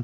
приемам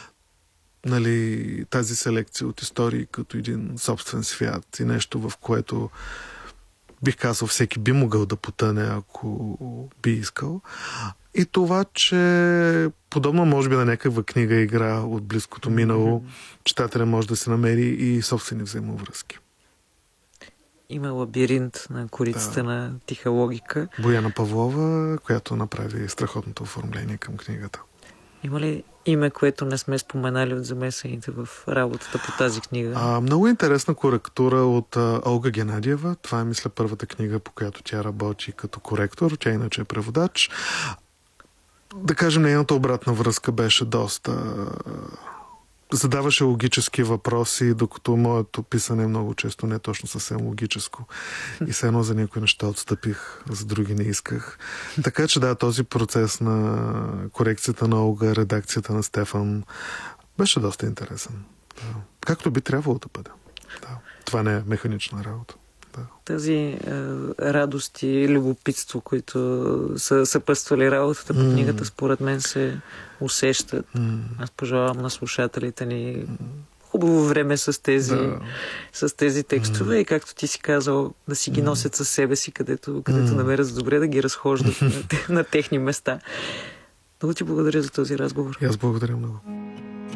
тази селекция от истории като един собствен свят и нещо, в което бих казал, всеки би могъл да потъне, ако би искал. И това, че подобно може би на някаква книга игра от близкото минало, читателя може да се намери и собствени взаимовръзки. Има лабиринт на корицата на тиха логика. Бояна Павлова, която направи страхотното оформление към книгата. Има ли име, което не сме споменали от замесените в работата по тази книга? Много интересна коректура от Олга Геннадиева. Това е, мисля, първата книга, по която тя работи като коректор. Тя иначе е преводач. Да кажем, нейната обратна връзка беше доста... Задаваше логически въпроси, докато моето писане много често не е точно съвсем логическо. И все едно за някои неща отстъпих, за други не исках. Така че да, този процес на корекцията на Олга, редакцията на Стефан беше доста интересен. Да. Както би трябвало да бъде. Да. Това не е механична работа. Да. Тази радост и любопитство, които са съпътствали работата по книгата, според мен се усещат. Аз пожелавам на слушателите ни хубаво време с тези текстове и както ти си казал, да си ги носят със себе си, където намерят за добре да ги разхождат на техни места. Много ти благодаря за този разговор. И аз благодаря много.